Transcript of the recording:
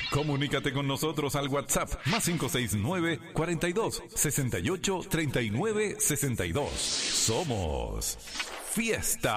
Comunícate con nosotros al WhatsApp más 569 42 68 39 62. Somos Fiesta